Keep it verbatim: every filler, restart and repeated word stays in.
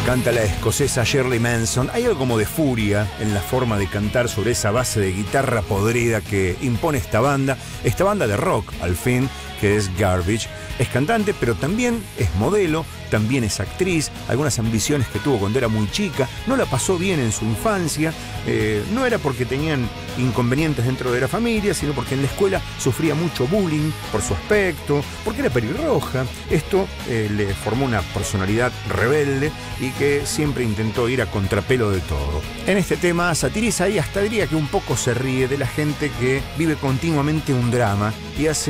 Canta la escocesa Shirley Manson. Hay algo como de furia en la forma de cantar sobre esa base de guitarra podrida que impone esta banda. Esta banda de rock, al fin, que es Garbage. Es cantante, pero también es modelo, también es actriz. Algunas ambiciones que tuvo cuando era muy chica. No la pasó bien en su infancia. Eh, no era porque tenían inconvenientes dentro de la familia, sino porque en la escuela sufría mucho bullying por su aspecto, porque era pelirroja. Esto eh, le formó una personalidad rebelde y que siempre intentó ir a contrapelo de todo. En este tema satiriza y hasta diría que un poco se ríe de la gente que vive continuamente un drama y hace